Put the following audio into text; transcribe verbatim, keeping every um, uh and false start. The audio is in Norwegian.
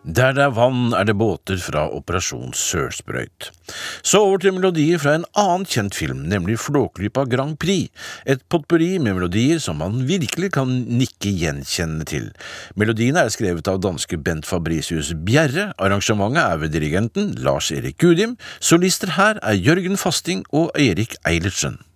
Der det er vann er det båter fra Operasjon Sørsprøyt. Så over til melodier fra en annen kjent film, nemlig Flåklypa Grand Prix, et potpourri med melodier som man virkelig kan nikke gjenkjennende til. Melodiene er skrevet av danske Bent Fabricius Bjerre, arrangementet er ved dirigenten Lars Erik Gudim, solister her er Jørgen Fasting og Erik Eilertsen.